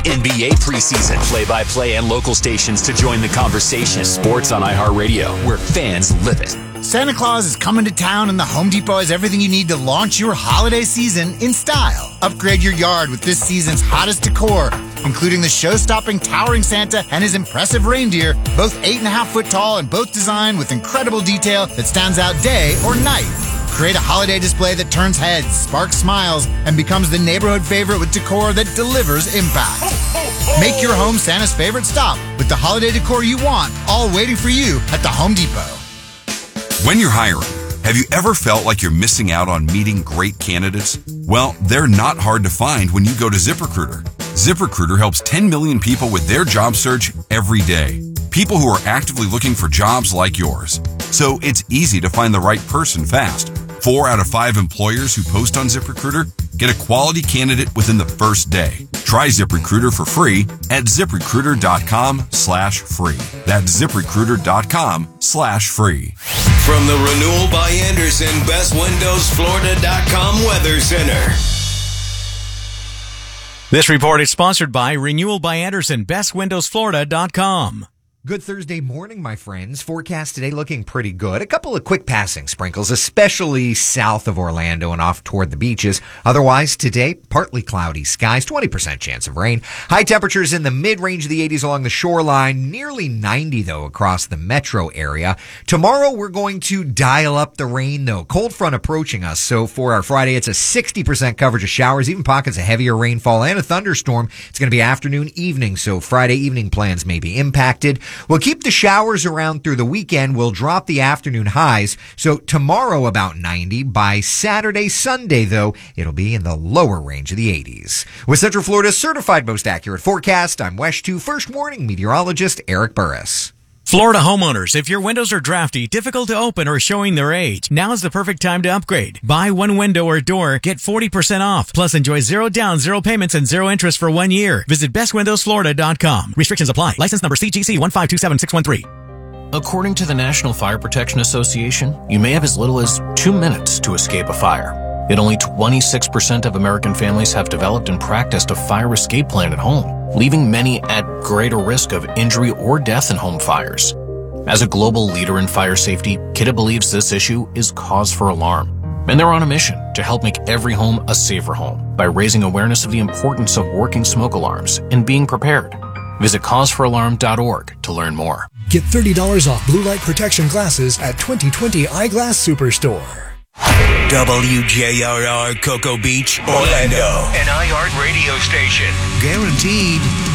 NBA preseason, play-by-play, and local stations to join the conversation. Sports on iHeartRadio, where fans live it. Santa Claus is coming to town, and the Home Depot has everything you need to launch your holiday season in style. Upgrade your yard with this season's hottest decor, including the show-stopping towering Santa and his impressive reindeer, both 8.5 foot tall and both designed with incredible detail that stands out day or night. Create a holiday display that turns heads, sparks smiles, and becomes the neighborhood favorite with decor that delivers impact. Make your home Santa's favorite stop with the holiday decor you want, all waiting for you at the Home Depot. When you're hiring, have you ever felt like you're missing out on meeting great candidates? Well, they're not hard to find when you go to ZipRecruiter. ZipRecruiter helps 10 million people with their job search every day. People who are actively looking for jobs like yours. So it's easy to find the right person fast. 4 out of 5 employers who post on ZipRecruiter get a quality candidate within the first day. Try ZipRecruiter for free at ZipRecruiter.com/free. That's ZipRecruiter.com/free. From the Renewal by Andersen BestWindowsFlorida.com Weather Center. This report is sponsored by Renewal by Andersen BestWindowsFlorida.com. Good Thursday morning, my friends. Forecast today looking pretty good. A couple of quick passing sprinkles, especially south of Orlando and off toward the beaches. Otherwise, today, partly cloudy skies, 20% chance of rain. High temperatures in the mid-range of the 80s along the shoreline, nearly 90, though, across the metro area. Tomorrow, we're going to dial up the rain, though. Cold front approaching us, so for our Friday, it's a 60% coverage of showers, even pockets of heavier rainfall and a thunderstorm. It's going to be afternoon, evening, so Friday evening plans may be impacted. We'll keep the showers around through the weekend. We'll drop the afternoon highs. So tomorrow about 90. By Saturday, Sunday, though, it'll be in the lower range of the 80s. With Central Florida's certified most accurate forecast, I'm Wesh 2 First Warning meteorologist Eric Burris. Florida homeowners, if your windows are drafty, difficult to open, or showing their age, now's the perfect time to upgrade. Buy one window or door, get 40% off. Plus, enjoy 0 down, 0 payments, and 0 interest for 1 year. Visit BestWindowsFlorida.com. Restrictions apply. License number CGC 1527613. According to the National Fire Protection Association, you may have as little as 2 minutes to escape a fire. Yet only 26% of American families have developed and practiced a fire escape plan at home, leaving many at greater risk of injury or death in home fires. As a global leader in fire safety, Kidde believes this issue is cause for alarm. And they're on a mission to help make every home a safer home by raising awareness of the importance of working smoke alarms and being prepared. Visit causeforalarm.org to learn more. Get $30 off blue light protection glasses at 2020 Eyeglass Superstore. WJRR Cocoa Beach, Orlando. An iHeart radio station. Guaranteed